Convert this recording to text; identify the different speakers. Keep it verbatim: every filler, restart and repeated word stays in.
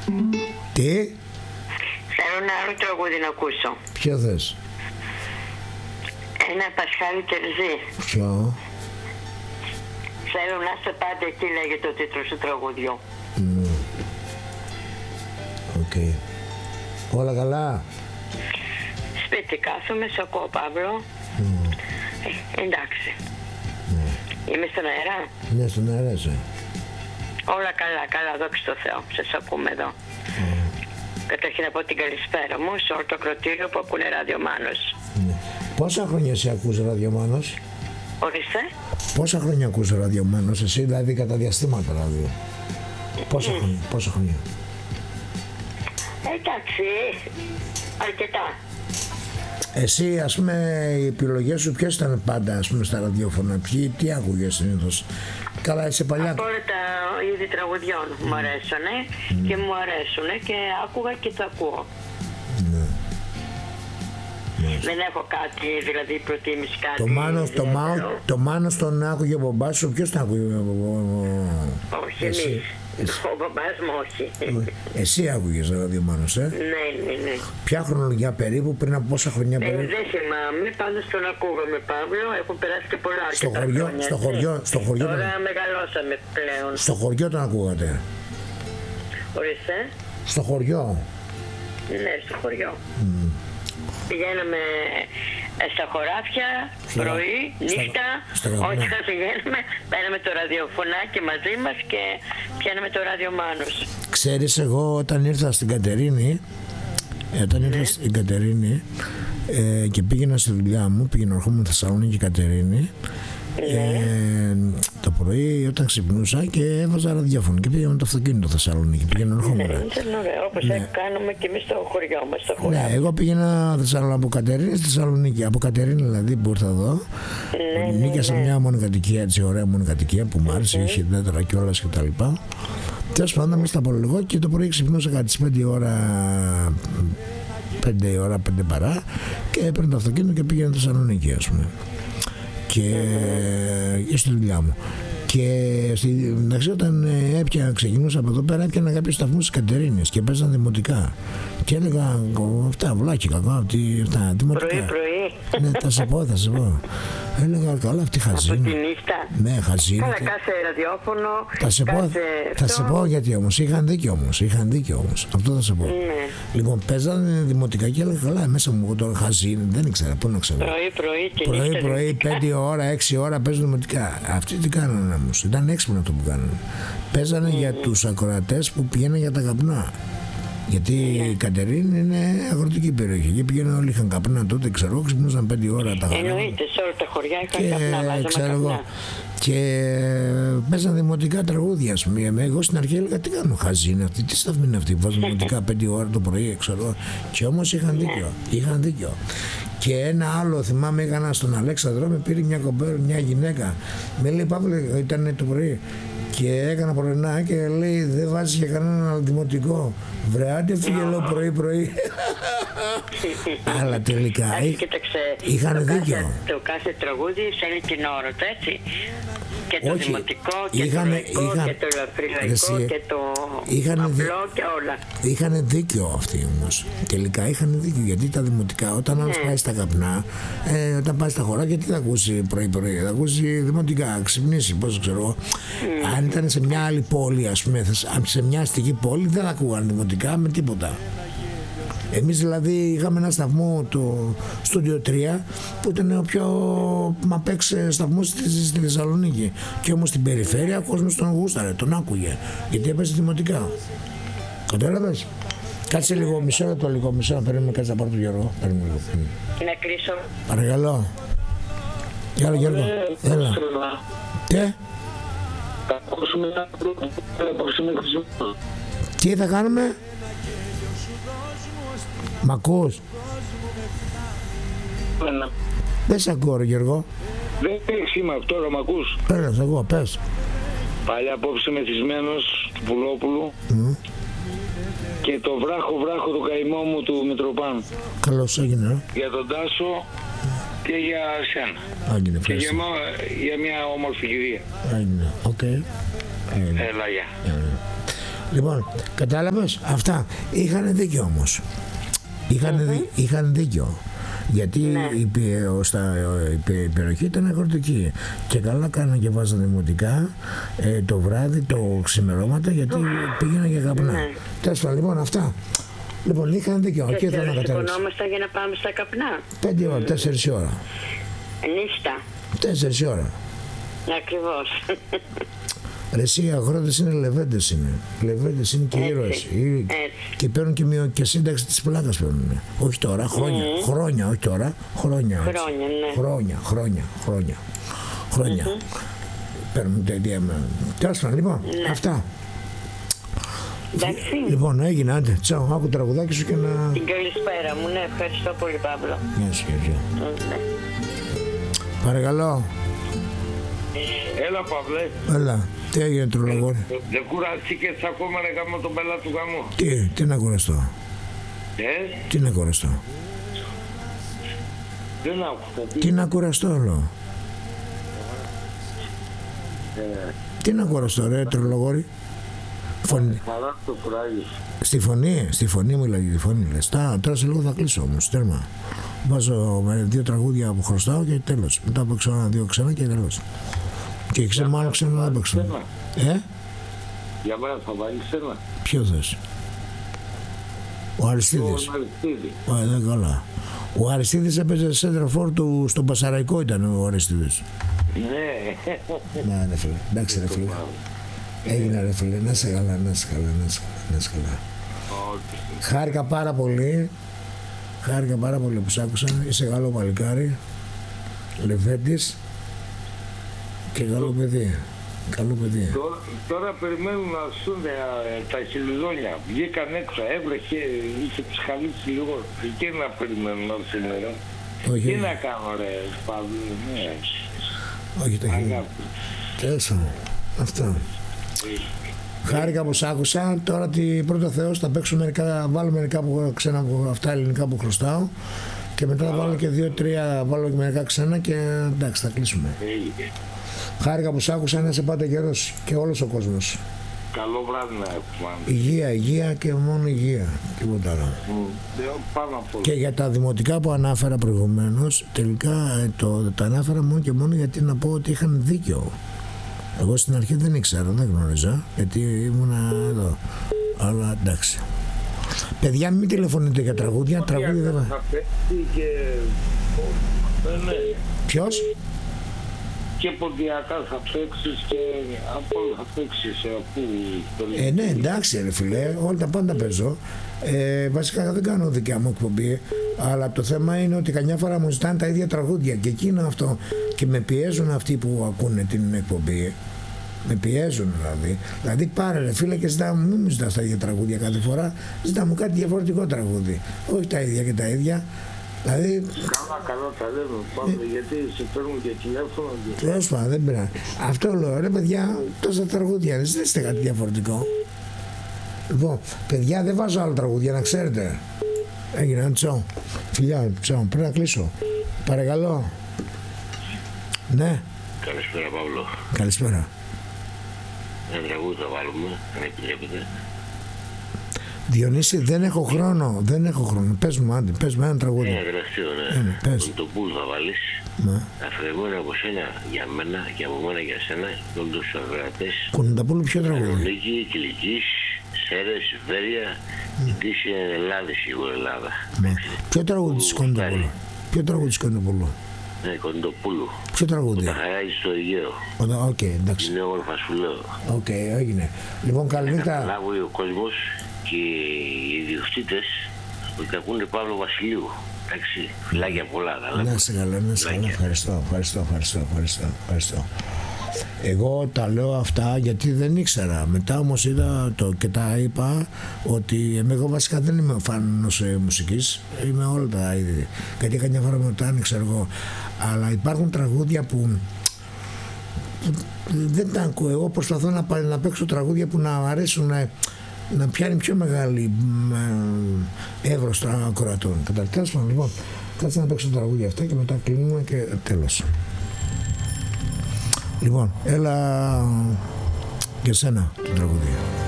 Speaker 1: Τι?
Speaker 2: Θέλω ένα άλλο τραγούδι να ακούσω.
Speaker 1: Ποιο θες?
Speaker 2: Ένα Πασχάλη Τερζή.
Speaker 1: Ποιο?
Speaker 2: Θέλω να είστε πάντα εκεί, λέγεται ο τίτλος του τραγουδιού.
Speaker 1: Mm. Οκ. Okay. Όλα καλά?
Speaker 2: Σπίτι κάθομαι, σ' ακούω, Παύλο.
Speaker 1: Mm.
Speaker 2: Ε, εντάξει.
Speaker 1: Mm.
Speaker 2: Είμαι στον αέρα.
Speaker 1: Ναι, στον αέρα είσαι.
Speaker 2: Όλα καλά, καλά, δόξα τω Θεώ. Σας ακούμε εδώ. Mm. Καταρχήν να πω την καλησπέρα μου σε όλο το ακροτήριο που ακούνε Ράδιο Μάνος.
Speaker 1: Mm. Πόσα χρόνια σε ακούς Ράδιο Μάνος?
Speaker 2: Ορίστε.
Speaker 1: Πόσα χρόνια ακούς Ράδιο Μάνος εσύ, δηλαδή κατά διαστήματα ράδιο? Πόσα mm. χρόνια, πόσα χρόνια?
Speaker 2: Εντάξει, αρκετά.
Speaker 1: Εσύ, ας πούμε, οι επιλογές σου ποιες ήταν πάντα, ας πούμε, στα ραδιόφωνα? Ποιοι, τι άκουγες συνήθως? Καλά, είσαι παλιά.
Speaker 2: Από όλα τα είδη τραγουδιών mm. μου αρέσουνε mm. και μου αρέσουνε και άκουγα και το ακούω. Ναι. Δεν έχω κάτι, δηλαδή προτίμηση κάτι.
Speaker 1: Το Μάνος, το, Μάου, το Μάνος τον άκουγε ο μπαμπάς σου, ποιος τον άκουγε?
Speaker 2: Όχι, εσύ. Εμείς. Ο μπαμπάς μου όχι.
Speaker 1: Εσύ άκουγες Ράδιο Μάνος, ε?
Speaker 2: Ναι, ναι, ναι.
Speaker 1: Ποια χρονολογία περίπου, πριν από πόσα χρονιά περίπου?
Speaker 2: Ε, δεν θυμάμαι, πάντως τον ακούγαμε, Παύλο, έχουν περάσει και πολλά
Speaker 1: στο χωριό, χρόνια. Στο χωριό, στο χωριό.
Speaker 2: Τώρα
Speaker 1: τον...
Speaker 2: μεγαλώσαμε πλέον.
Speaker 1: Στο χωριό τον ακούγατε?
Speaker 2: Ορίστε.
Speaker 1: Στο χωριό.
Speaker 2: Ναι, στο χωριό. Mm. Πηγαίναμε στα χωράφια, στα, πρωί, νύχτα, όχι θα πηγαίναμε, παίρναμε το ραδιοφωνάκι μαζί μας και πιάναμε το Ράδιο Μάνος. Ξέρεις,
Speaker 1: εγώ όταν ήρθα στην Κατερίνη, όταν ναι. ήρθα στην Κατερίνη ε, και πήγαινα στη δουλειά μου, πήγαινα ερχόμουν Θεσσαλονίκη και Κατερίνη, ναι. ε, το πρωί όταν ξυπνούσα και έβαζα ραδιόφωνο και πήγαμε το αυτοκίνητο Θεσσαλονίκη, πήγαινα ερχόμουν.
Speaker 2: Ναι, ήταν ωραίο, όπως ναι. κάνουμε και εμείς στο χωριό μας, στο χωριό.
Speaker 1: Ναι, εγώ πήγαινα Θεσσαλονίκη, από Κατερίνη στη Θεσσαλονίκη, από Κατερίνη δηλαδή που ήρθα εδώ, ναι, νίκιασα ναι, ναι. μια μονοκατοικία, έτσι ωραία μονοκατοικία που μου άρεσε, mm-hmm. είχε δέντρα κιόλας και τα λοιπά. Τέλος πάντων, μες τα απολογώ και το πρωί ξυπνούσα κάτι στις πέντε ώρα, πέντε ώρα, πέντε παρά και έπαιρνε το αυτοκίνητο και πήγαινα Θεσσαλονίκη, ας πούμε. Και mm-hmm. στη δουλειά μου. Και εντάξει, όταν έπια, ξεκινούσα από εδώ πέρα, έπιανα κάποιους σταθμούς της Κατερίνης και παίζαν δημοτικά. Και έλεγα αυτά, βλάκι κακό, αυτά, δημοτικά.
Speaker 2: Πρωί, πρωί.
Speaker 1: Ναι, θα σε πω, θα σε πω. Έλεγα καλά, αυτή χαζίνη.
Speaker 2: Από τη νύχτα.
Speaker 1: Ναι, χαζίνη.
Speaker 2: Καλά, κάθε ραδιόφωνο.
Speaker 1: Θα σε,
Speaker 2: κάθε
Speaker 1: πω, θα σε πω γιατί όμως, είχαν δίκιο όμως, είχαν δίκιο όμως. Αυτό θα σε πω.
Speaker 2: Ναι.
Speaker 1: Λοιπόν, παίζαν δημοτικά και έλεγα καλά, μέσα μου εγώ τώρα χαζίνη, δεν ήξερα, πού να ξέρω.
Speaker 2: Πρωί, πρωί και
Speaker 1: πρωί,
Speaker 2: νύχτα.
Speaker 1: Πρωί, πέντε ώρα, έξι ώρα παίζουν δημοτικά. Αυτοί τι κάνανε όμως, ήταν έξυπνο αυτό που κάνανε. Παίζανε mm. για τους ακροατές που πηγαίνουν για τα καπνά. Γιατί yeah. η Κατερίνη είναι αγροτική περιοχή. Εκεί πήγαιναν όλοι, είχαν καπνά τότε, ξέρω, ξυπνούσαν πέντε ώρα τα χαρά.
Speaker 2: Εννοείται, σε όλα τα χωριά είχαν καπνά, βάζαμε καπνά.
Speaker 1: Και παίζαν δημοτικά τραγούδια, ας πούμε. Εγώ στην αρχή έλεγα τι κάνουν, χαζοί είναι αυτοί, τι σταθμή είναι αυτοί, βάζουν δημοτικά πέντε ώρα το πρωί, ξέρω. Και όμως είχαν δίκιο, είχαν δίκιο. Και ένα άλλο, θυμάμαι, έκανα στον Αλέξανδρο, με πήρε μια κομπέρα, μια γυναίκα. Με λέει, Παύλο, ήταν το πρωί. Και έκανα πρωινά και λέει, δεν βάζεις για κανένα δημοτικό. Βρε, άντε φύγε, λέω, πρωί-πρωί. Αλλά τελικά είχαν δίκιο.
Speaker 2: Το κάθε τραγούδι θέλει την ώρα του, έτσι. Και το όχι, δημοτικό και είχαν, το λαϊκό είχαν, και το λαϊκό και το είχαν, απλό δι... και όλα.
Speaker 1: Είχαν δίκιο αυτοί όμως. Τελικά είχαν δίκιο, γιατί τα δημοτικά όταν ναι. πάει στα καπνά, ε, όταν πάει στα χωράκια, τι θα ακούσει πρωί-πρωί? Θα ακούσει δημοτικά, ξυπνήσει, πώς ξέρω. Mm. Αν ήταν σε μια άλλη πόλη, ας πούμε, σε μια αστική πόλη, δεν ακούγαν δημοτικά με τίποτα. Εμείς δηλαδή είχαμε ένα σταθμό, το Studio τρία, που ήταν ο πιο μαπέξ σταθμός στη Θεσσαλονίκη. Και όμως στην περιφέρεια ο κόσμος τον γούσταρε, τον άκουγε, γιατί έπαιζε δημοτικά. Κατάλαβες? Κάτσε λίγο, μισό λεπτό, λίγο, μισό να περιμένουμε, κάτσε να πάρω τον Γιώργο. Περιμένουμε λίγο.
Speaker 2: Να κλείσω.
Speaker 1: Παρακαλώ. Γεια σου Γιώργο. Έλα. Τι?
Speaker 3: Θα ακούσουμε ένα πρώτο.
Speaker 1: Τι θα κάνουμε? Μ' ακούς?
Speaker 3: Ένα.
Speaker 1: Δεν σ' ακούω ρε Γιώργο.
Speaker 3: Δεν έχει σήμα, τώρα μ' ακούς?
Speaker 1: Πέρα, σ' ακούω, πες.
Speaker 3: Πάλι απόψε μεθυσμένος του Πουλόπουλου
Speaker 1: mm.
Speaker 3: και το βράχο βράχο το καημό μου του Μητροπάνου.
Speaker 1: Καλώς έγινε ρε.
Speaker 3: Για τον Τάσο και για σένα.
Speaker 1: Άγινε,
Speaker 3: και για, για μια όμορφη κυρία.
Speaker 1: Άγινε, οκ. Okay.
Speaker 3: Έλα, γεια.
Speaker 1: Λοιπόν, κατάλαβες, αυτά. Είχαν δίκιο όμως. Είχαν, mm-hmm. δι, είχαν δίκιο. Γιατί ναι. η, στα, η, η περιοχή ήταν αγροτική και καλά κάνανε και βάζανε δημοτικά ε, το βράδυ, το ξημερώματα, γιατί πήγαιναν για καπνά. Ναι. Τέλος, λοιπόν, αυτά. Λοιπόν, είχαν δίκιο.
Speaker 2: Και τώρα σηκωνόμασταν για να πάμε στα καπνά.
Speaker 1: Πέντε ώρα, τέσσερις ώρα.
Speaker 2: Νύχτα.
Speaker 1: Τέσσερις ώρα.
Speaker 2: Ακριβώς.
Speaker 1: Ρε εσύ, οι αγρότες είναι λεβέντες είναι. Λεβέντες είναι και ήρωες. Και παίρνουν και, μειο, και σύνταξη της πλάκας παίρνουν. Όχι τώρα, χρόνια. Mm. Χρόνια, όχι τώρα. Χρόνια.
Speaker 2: Χρόνια, ναι.
Speaker 1: Χρόνια, χρόνια, χρόνια. Χρόνια. Mm-hmm. Παίρνουν τέτοια. Τέλος πάντων, λοιπόν, ναι. αυτά.
Speaker 2: Εντάξει.
Speaker 1: Λοιπόν, έγινε, άντε. Τσάου, άκου τραγουδάκι σου και να...
Speaker 2: Την καλησπέρα μου, ναι, ευχαριστώ πολύ, Παύλο.
Speaker 1: Γεια σου, γεια.
Speaker 2: Ναι.
Speaker 1: Παρακαλώ.
Speaker 3: Έλα, Παύλε.
Speaker 1: Έλα. Τι έγινε, τρολογόρη.
Speaker 3: Δεν κουραστήκες ακόμα να κάνω τον πελά του γάμου.
Speaker 1: Τι, τι να κουραστώ.
Speaker 3: Ε?
Speaker 1: Τι να κουραστώ.
Speaker 3: Δεν άκουσα.
Speaker 1: Τι να κουραστώ, όλο.
Speaker 3: Ε.
Speaker 1: Τι να κουραστώ, ρε, τρολογόρη. Φωνή.
Speaker 3: Χαρά το κουράγιο.
Speaker 1: Στη φωνή, στη φωνή μου λέγει, τη φωνή λες. Τα, τώρα σε λίγο θα κλείσω όμως, τέρμα. Βάζω με δύο τραγούδια που χρωστάω και τέλος. Μετά παίξω ένα, δύο ξανά και τέλος. Και ξέρω μάλλον ξέρω να παίξω. Ε?
Speaker 3: Για μένα θα βάλεις ένα.
Speaker 1: Ποιο θες? Ο Αριστίδης.
Speaker 3: Ο Αριστίδη.
Speaker 1: Ωραία, δεν καλά. Ο Αριστίδης έπαιζε σέντραφορ του, στον Πασαραϊκό ήταν ο Αριστίδης.
Speaker 3: Ναι.
Speaker 1: Ναι, ρε φίλε. Εντάξει ρε φίλε. Έγινε ρε φίλε. Να σε καλά, να σε καλά, να σε καλά. Να σε καλά. Χάρηκα πάρα πολύ. Χάρηκα πάρα πολύ που σ' άκουσα. Είσαι καλό παλικάρι. Λεβέντης. Και καλό παιδί. Καλό παιδί.
Speaker 3: Τώρα, τώρα περιμένουν να ζουν τα χιλιδόνια. Βγήκαν έξω, έβρεχε, είχε ψυχαλίσει λίγο. Και να περιμένουν να σήμερα.
Speaker 1: Όχι.
Speaker 3: Τι να κάνω ρε Παύλο, ναι.
Speaker 1: Όχι τα χιλιδόνια. Τέλος. Αυτό. Χάρηκα που σ' άκουσα. Τώρα τι πρώτο Θεός θα παίξω μερικά, βάλω μερικά που ξένα από αυτά ελληνικά που χρωστάω. Και μετά θα βάλω και δύο-τρία, βάλω και μερικά ξένα και εντάξει θα κλείσουμε. Χάρηκα που σ' άκουσα, να είσαι πάντα καιρός και όλος ο κόσμος.
Speaker 3: Καλό βράδυ να έχουμε.
Speaker 1: Υγεία, υγεία και μόνο υγεία. Τίποτα άλλο.
Speaker 3: Mm.
Speaker 1: Και για τα δημοτικά που ανάφερα προηγουμένως, τελικά το, τα ανάφερα μόνο και μόνο γιατί να πω ότι είχαν δίκιο. Εγώ στην αρχή δεν ήξερα, δεν γνώριζα, γιατί ήμουνα εδώ. Αλλά εντάξει. Παιδιά, μην τηλεφωνείτε για τραγούδια. Τραγούδια δεν va. Ποιος?
Speaker 3: Και ποντιακά θα παίξεις και από όλα θα παίξεις αφού...
Speaker 1: Ε, ναι, εντάξει ρε φίλε, όλα τα πάντα παίζω. Ε, βασικά δεν κάνω δικιά μου εκπομπή, αλλά το θέμα είναι ότι καμιά φορά μου ζητάνε τα ίδια τραγούδια και εκείνο αυτό και με πιέζουν αυτοί που ακούνε την εκπομπή. Με πιέζουν δηλαδή. Δηλαδή πάρε ρε φίλε και ζητά, μην μου ζητάς τα ίδια τραγούδια κάθε φορά, ζητά μου κάτι διαφορετικό τραγούδι. Όχι τα ίδια και τα ίδια. Δηλαδή...
Speaker 3: Καλά, καλά τα λέμε πάντα, ε... γιατί σε παίρνουν και τηλέφωνο.
Speaker 1: Τέλος πάντων, δεν πειράζει. Αυτό λέω, ρε παιδιά, τόσα τραγούδια, δεν ζητήσετε κάτι διαφορετικό. Λοιπόν, παιδιά, δεν βάζω άλλο τραγούδια, να ξέρετε. Έγινε, τσάου. Φιλιά, τσάου, πρέπει να κλείσω. Παρακαλώ. Ναι.
Speaker 4: Καλησπέρα, Παύλο.
Speaker 1: Καλησπέρα.
Speaker 4: Ένα τραγούδι θα βάλουμε, αν επιτρέπετε.
Speaker 1: Διονύση, δεν έχω χρόνο, δεν έχω χρόνο. Πες μου, άντε, πες μου ένα τραγούδι.
Speaker 4: Ένα τελευταίο, ναι.
Speaker 1: Ένα, πες.
Speaker 4: Το πουλ θα βάλεις.
Speaker 1: Ναι.
Speaker 4: Αφρεγμένα από σένα, για μένα και από μένα για σένα και όλους τους αγρατές.
Speaker 1: Κονταπούλου, ποιο τραγούδι?
Speaker 4: Θεσσαλονίκη, Κιλικής, Σέρες, Βέρεια, Δύση Ελλάδα, σίγουρα Ελλάδα.
Speaker 1: Ναι. Ποιο τραγούδι της Κονταπούλου? Ποιο τραγούδι της Κονταπούλου?
Speaker 4: Ναι, Κοντοπούλου.
Speaker 1: Ποιο τραγούδι?
Speaker 4: Τα χαράζει στο Αιγαίο.
Speaker 1: Οκ, okay, εντάξει.
Speaker 4: Είναι όμορφα σου λέω.
Speaker 1: Οκ, okay, έγινε. Λοιπόν, καληνύχτα.
Speaker 4: Να καταλάβει ο κόσμος και οι ιδιοκτήτες ότι ακούνε Παύλο Βασιλείου. Εντάξει, φυλάκια πολλά.
Speaker 1: Να σε καλά, να σε καλά. Ευχαριστώ, ευχαριστώ, ευχαριστώ, ευχαριστώ, ευχαριστώ. Εγώ τα λέω αυτά γιατί δεν ήξερα. Μετά όμως είδα το και τα είπα ότι εγώ βασικά δεν είμαι φάνος μουσικής. Είμαι όλα τα είδη. Γιατί καμιά φορά με το άνοιξα εγώ. Αλλά υπάρχουν τραγούδια που δεν τα ακούω. Εγώ προσπαθώ να, να παίξω τραγούδια που να αρέσουν, να, να πιάνει πιο μεγάλη εύρος των ακροατών. Καταλαβαίνετε, λοιπόν, κάτσε να παίξω τραγούδια αυτά και μετά κλείνουμε και τέλος. Λοιπόν, έλα για σένα το τραγούδι.